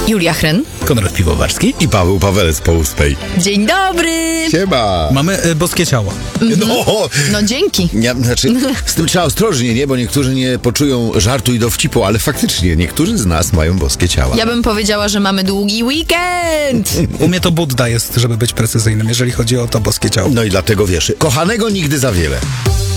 Julia Hren. Konrad Piwowarski. I Paweł Pawelec po ustej. Dzień dobry! Siema! Mamy boskie ciało. No dzięki. Z tym trzeba ostrożnie, nie? Bo niektórzy nie poczują żartu i dowcipu, ale faktycznie niektórzy z nas mają boskie ciała. Ja bym powiedziała, że mamy długi weekend. U mnie to Budda jest, żeby być precyzyjnym, jeżeli chodzi o to boskie ciało. No i dlatego wiesz, kochanego nigdy za wiele.